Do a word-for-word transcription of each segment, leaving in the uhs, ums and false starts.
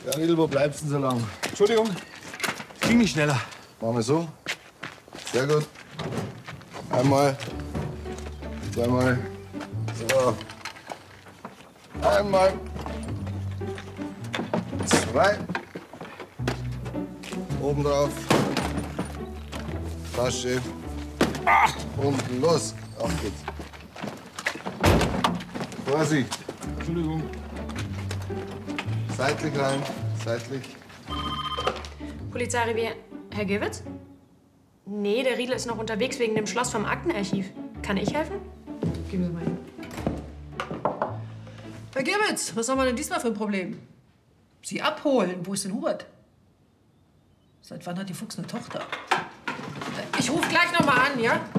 Ja, Riedl, wo bleibst du denn so lang? Entschuldigung, ging nicht schneller. Machen wir so. Sehr gut. Einmal. Zweimal. So. Einmal. Zwei. Oben drauf. Tasche. Ah, unten los. Auf geht's. Vorsicht. Entschuldigung. Seitlich rein. Seitlich. Polizeirevier. Herr Gewitz? Nee, der Riedl ist noch unterwegs wegen dem Schloss vom Aktenarchiv. Kann ich helfen? Geben Sie mal hin. Herr Gewitz, was haben wir denn diesmal für ein Problem? Sie abholen. Wo ist denn Hubert? Seit wann hat die Fuchs eine Tochter? Ich rufe gleich noch mal an, ja?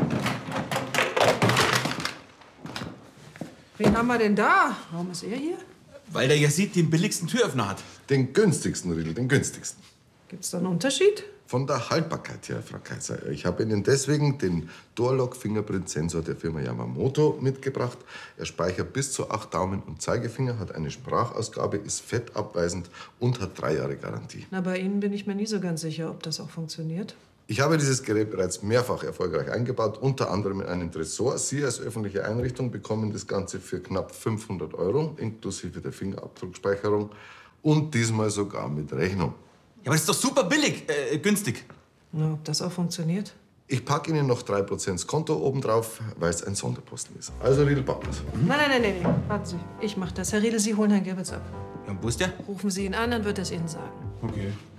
Wen haben wir denn da? Warum ist er hier? Weil der ja sieht, den billigsten Türöffner hat. Den günstigsten, Riedl, den günstigsten. Gibt's da einen Unterschied? Von der Haltbarkeit her, Frau Kaiser. Ich habe Ihnen deswegen den Door-Lock-Fingerprint-Sensor der Firma Yamamoto mitgebracht. Er speichert bis zu acht Daumen- und Zeigefinger, hat eine Sprachausgabe, ist fettabweisend und hat drei Jahre Garantie. Na, bei Ihnen bin ich mir nie so ganz sicher, ob das auch funktioniert. Ich habe dieses Gerät bereits mehrfach erfolgreich eingebaut, unter anderem in einem Tresor. Sie als öffentliche Einrichtung bekommen das Ganze für knapp fünfhundert Euro, inklusive der Fingerabdruckspeicherung und diesmal sogar mit Rechnung. Ja, aber das ist doch super billig, äh, günstig. Na, ob das auch funktioniert? Ich packe Ihnen noch drei Prozent das Konto obendrauf, weil es ein Sonderposten ist. Also, Riedl, packen wir's. Nein, nein, nein, nein, nein. Warten Sie. Ich mach das. Herr Riedl, Sie holen Herrn Gewitz ab. Ja, und wo ist der? Rufen Sie ihn an, dann wird er es Ihnen sagen. Okay.